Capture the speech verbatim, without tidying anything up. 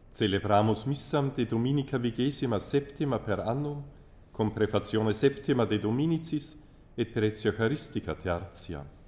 Celebramus missam de Dominica vigesima septima per annum, cum prefazione septima de Dominicis et pretio Eucharistica tertia.